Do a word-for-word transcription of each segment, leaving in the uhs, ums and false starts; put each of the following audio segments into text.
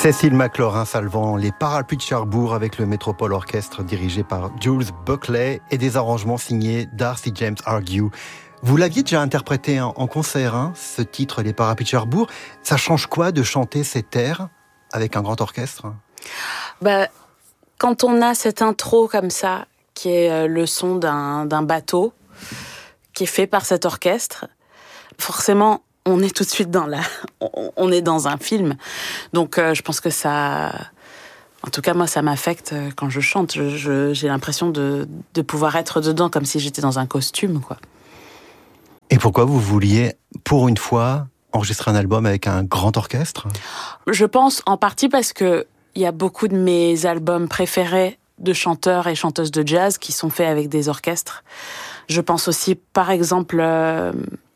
Cécile McLaurin-Salvant, les Parapluies de Cherbourg avec le Metropole Orchestre dirigé par Jules Buckley et des arrangements signés Darcy James Argue. Vous l'aviez déjà interprété en concert, hein, ce titre, les Parapluies de Cherbourg. Ça change quoi de chanter ces airs avec un grand orchestre ? Bah, quand on a cette intro comme ça, qui est le son d'un, d'un bateau, qui est fait par cet orchestre, forcément, on est tout de suite dans la, on est dans un film. Donc, euh, je pense que ça, en tout cas, moi, ça m'affecte quand je chante. Je, je, j'ai l'impression de, de pouvoir être dedans comme si j'étais dans un costume, quoi. Et pourquoi vous vouliez, pour une fois, enregistrer un album avec un grand orchestre ? Je pense en partie parce que il y a beaucoup de mes albums préférés de chanteurs et chanteuses de jazz qui sont faits avec des orchestres. Je pense aussi, par exemple, euh,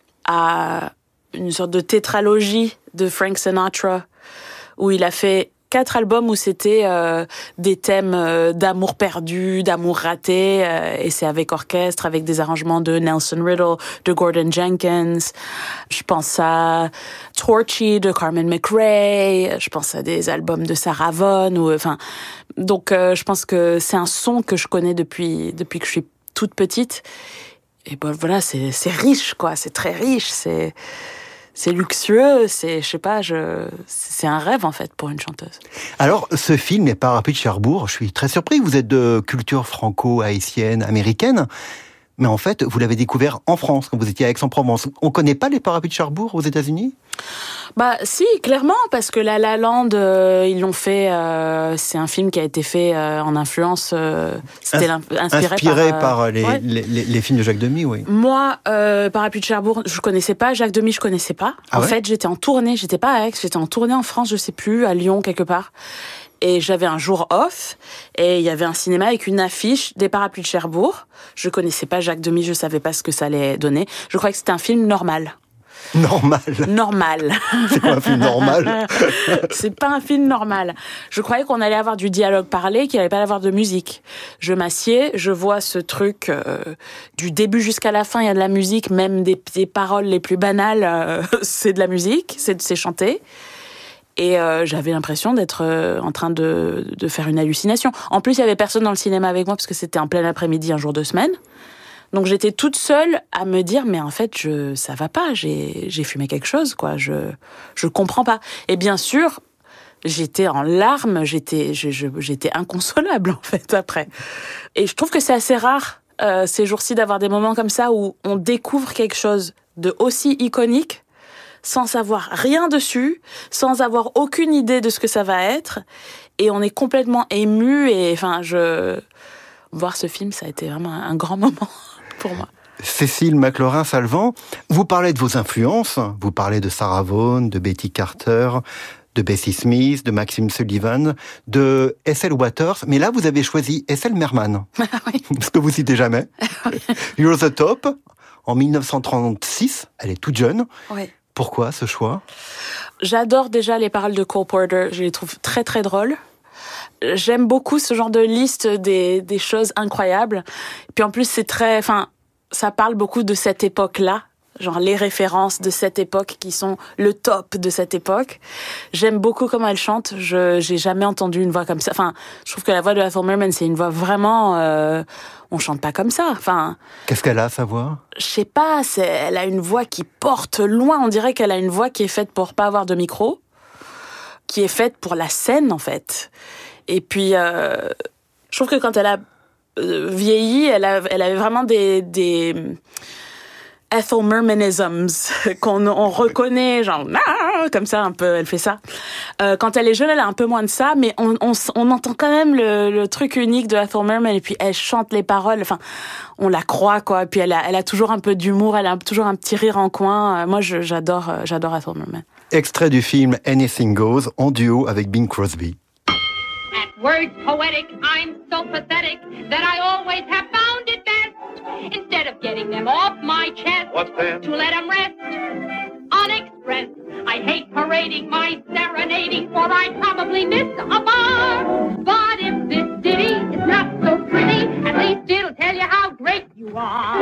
à une sorte de tétralogie de Frank Sinatra, où il a fait quatre albums où c'était euh, des thèmes euh, d'amour perdu, d'amour raté, euh, et c'est avec orchestre, avec des arrangements de Nelson Riddle, de Gordon Jenkins. Je pense à Torchy de Carmen McRae, je pense à des albums de Sarah Vaughan, ou enfin, donc euh, je pense que c'est un son que je connais depuis depuis que je suis toute petite. Et bon, voilà, c'est c'est riche, quoi, c'est très riche, c'est c'est luxueux, c'est, je sais pas, je, c'est un rêve, en fait, pour une chanteuse. Alors, ce film, Les Parapluies de Cherbourg, je suis très surpris. Vous êtes de culture franco-haïtienne, américaine. Mais en fait, vous l'avez découvert en France, quand vous étiez à Aix-en-Provence. On connaît pas Les Parapluies de Cherbourg aux États-Unis ? Bah si, clairement, parce que La La Land, euh, ils l'ont fait. Euh, c'est un film qui a été fait euh, en influence. Euh, c'était Ins- inspiré, inspiré par, par euh, les, ouais. les, les, les films de Jacques Demy, oui. Moi, euh, Parapluies de Cherbourg, je connaissais pas. Jacques Demy, je connaissais pas. Ah en ouais fait, j'étais en tournée. J'étais pas à Aix, j'étais en tournée en France, je sais plus, à Lyon quelque part. Et j'avais un jour off, et il y avait un cinéma avec une affiche des Parapluies de Cherbourg. Je connaissais pas Jacques Demy, je savais pas ce que ça allait donner. Je croyais que c'était un film normal. Normal. Normal. C'est quoi un film normal ? C'est pas un film normal. Je croyais qu'on allait avoir du dialogue parlé, qu'il allait pas avoir de musique. Je m'assieds, je vois ce truc euh, du début jusqu'à la fin, il y a de la musique, même des, des paroles les plus banales, euh, c'est de la musique, c'est, c'est chanté. Et euh, j'avais l'impression d'être euh, en train de, de faire une hallucination. En plus, il y avait personne dans le cinéma avec moi parce que c'était en plein après-midi, un jour de semaine. Donc j'étais toute seule à me dire, mais en fait, je, ça va pas, j'ai, j'ai fumé quelque chose, quoi, je, je comprends pas. Et bien sûr, j'étais en larmes, j'étais, je, je, j'étais inconsolable, en fait, après. Et je trouve que c'est assez rare, euh, ces jours-ci, d'avoir des moments comme ça où on découvre quelque chose de aussi iconique, sans savoir rien dessus, sans avoir aucune idée de ce que ça va être, et on est complètement ému, et enfin, je... Voir ce film, ça a été vraiment un grand moment pour moi. Cécile McLaurin-Salvant, vous parlez de vos influences, vous parlez de Sarah Vaughan, de Betty Carter, de Bessie Smith, de Maxine Sullivan, de Ethel Waters, mais là vous avez choisi Ethel Merman, Oui. ce que vous citez jamais. You're the Top, en dix-neuf cent trente-six, elle est toute jeune. Oui. Pourquoi ce choix ? J'adore déjà les paroles de Cole Porter, je les trouve très très drôles. J'aime beaucoup ce genre de liste des, des choses incroyables. Puis en plus, c'est très, enfin, ça parle beaucoup de cette époque-là. Genre les références de cette époque qui sont le top de cette époque. J'aime beaucoup comment elle chante. Je, j'ai jamais entendu une voix comme ça. Enfin, je trouve que la voix de Ethel Merman, c'est une voix vraiment, euh, on chante pas comme ça. Enfin. Qu'est-ce qu'elle a, sa voix ? Je sais pas, c'est, elle a une voix qui porte loin. On dirait qu'elle a une voix qui est faite pour pas avoir de micro. Qui est faite pour la scène, en fait. Et puis, euh, je trouve que quand elle a euh, vieilli, elle, a, elle avait vraiment des, des Ethel Mermanisms qu'on on reconnaît, genre, ah, comme ça, un peu, elle fait ça. Euh, quand elle est jeune, elle a un peu moins de ça, mais on, on, on entend quand même le, le truc unique de Ethel Merman, et puis elle chante les paroles, enfin, on la croit, quoi. Et puis elle a, elle a toujours un peu d'humour, elle a toujours un petit rire en coin. Moi, je, j'adore, j'adore Ethel Merman. Extrait du film Anything Goes, en duo avec Bing Crosby. At words poetic, I'm so pathetic that I always have found it best, instead of getting them off my chest, What then? to let them rest unexpressed. I hate parading my serenading, for I probably miss a bar. But if this ditty is not so pretty, at least it'll tell you how great you are.